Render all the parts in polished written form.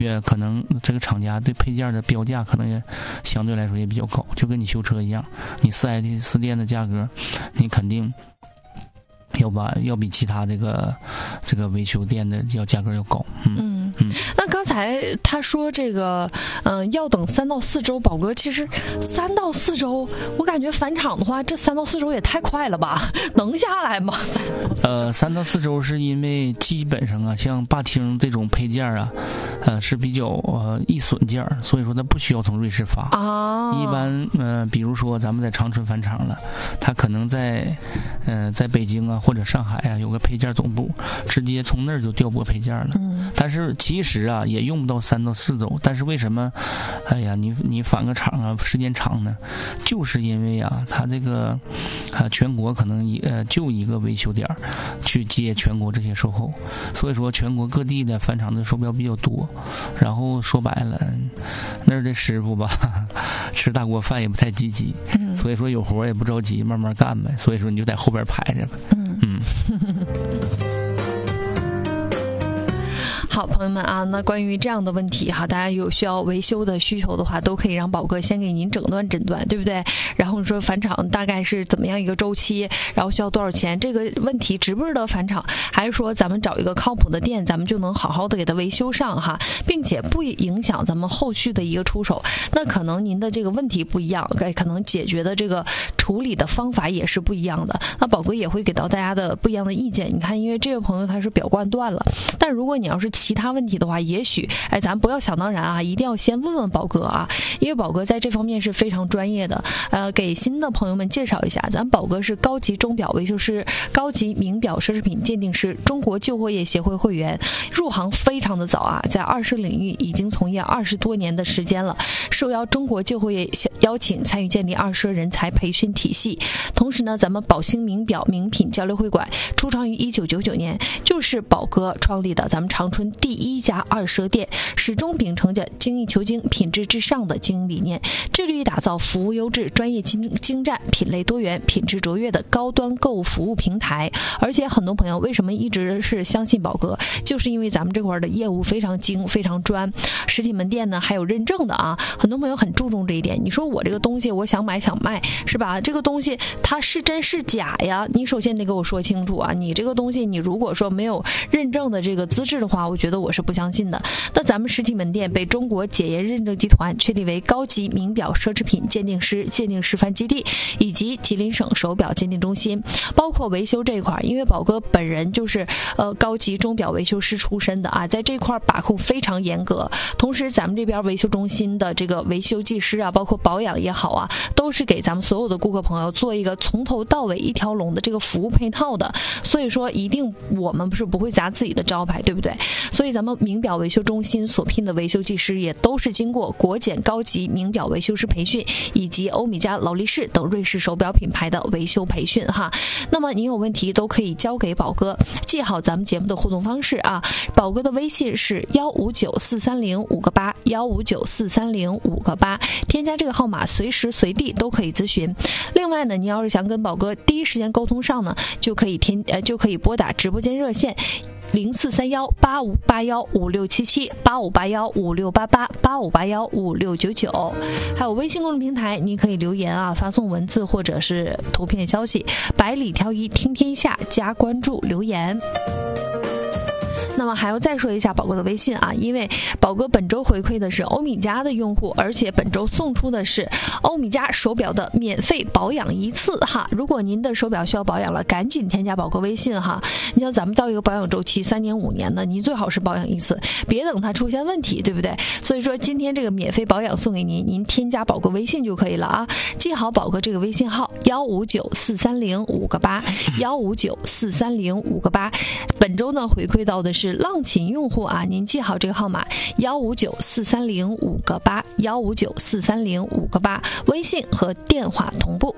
可能这个厂家对配件的标价可能也相对来说也比较高，就跟你修车一样，你4S店的价格，你肯定要比其他这个维修店的价格要高。 那刚才他说这个要等3到4周，宝哥其实3到4周，我感觉返厂的话，这3到4周也太快了吧？能下来吗？3 到4周是因为基本上啊，像霸厅这种配件啊，是比较易损件，所以说它不需要从瑞士发啊。一般比如说咱们在长春返厂了，它可能在北京啊或者上海啊有个配件总部，直接从那儿就调拨配件了。但是其实啊也用不到3到4周，但是为什么你返个厂啊时间长呢？就是因为啊它这个全国可能就一个维修点去接全国这些售后，所以说全国各地的返厂的手表比较多，然后说白了那儿的师傅吧吃大锅饭也不太积极，所以说有活也不着急，慢慢干呗，所以说你就在后边排着呗。 好，朋友们啊，那关于这样的问题哈，大家有需要维修的需求的话，都可以让宝哥先给您诊断，对不对？然后你说返厂大概是怎么样一个周期，然后需要多少钱？这个问题值不值得返厂？还是说咱们找一个靠谱的店，咱们就能好好的给它维修上哈，并且不影响咱们后续的一个出手？那可能您的这个问题不一样，可能解决的这个处理的方法也是不一样的。那宝哥也会给到大家的不一样的意见。你看，因为这位朋友他是表冠断了，但如果你要是其他问题的话，也许咱不要想当然啊，一定要先问问宝哥啊，因为宝哥在这方面是非常专业的。给新的朋友们介绍一下，咱宝哥是高级钟表维修师、高级名表奢侈品鉴定师、中国旧货业协会会员，入行非常的早啊，在20领域已经从业20多年的时间了，受邀中国旧货业邀请参与建立2奢人才培训体系。同时呢，咱们宝兴名表名品交流会馆初创于1999年，就是宝哥创立的咱们长春第1家2奢店，始终秉承着精益求精、品质至上的经营理念，致力于打造服务优质、专业精湛、品类多元、品质卓越的高端购物服务平台。而且很多朋友为什么一直是相信宝哥，就是因为咱们这块的业务非常精、非常专，实体门店呢还有认证的啊。很多朋友很注重这一点。你说我这个东西我想买想卖是吧？这个东西它是真是假呀？你首先得给我说清楚啊！你这个东西你如果说没有认证的这个资质的话，我觉得我是不相信的。那咱们实体门店被中国检验认证集团确立为高级名表奢侈品鉴定师鉴定示范基地以及吉林省手表鉴定中心，包括维修这一块，因为宝哥本人就是高级钟表维修师出身的啊，在这块把控非常严格。同时咱们这边维修中心的这个维修技师啊，包括保养也好啊，都是给咱们所有的顾客朋友做一个从头到尾一条龙的这个服务配套的，所以说一定我们不会砸自己的招牌，对不对？所以咱们名表维修中心所聘的维修技师也都是经过国检高级名表维修师培训以及欧米茄、劳力士等瑞士手表品牌的维修培训哈。那么您有问题都可以交给宝哥，记好咱们节目的互动方式啊，宝哥的微信是1594305个8，1594305个8，添加这个号码随时随地都可以咨询。另外呢，你要是想跟宝哥第一时间沟通上呢，就可以拨打直播间热线043185815677，85815688，85815699，还有微信公众平台，你可以留言啊，发送文字或者是图片消息，百里挑一听天下，加关注留言。那么还要再说一下宝哥的微信啊，因为宝哥本周回馈的是欧米茄的用户，而且本周送出的是欧米茄手表的免费保养1次哈。如果您的手表需要保养了，赶紧添加宝哥微信哈。你像咱们到一个保养周期3年5年的，你最好是保养1次，别等它出现问题，对不对？所以说今天这个免费保养送给您，您添加宝哥微信就可以了啊。记好宝哥这个微信号1594305个8，1594305个8。本周呢回馈到的是浪琴用户啊，您记好这个号码1594305个8，1594305个8，微信和电话同步。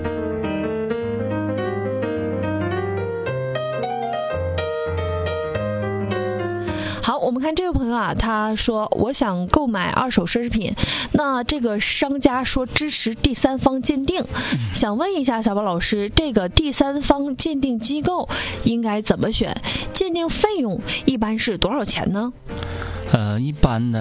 好，我们看这位朋友啊，他说我想购买2手奢侈品，那这个商家说支持第三方鉴定，想问一下小宝老师，这个第三方鉴定机构应该怎么选？鉴定费用一般是多少钱呢？ 一般的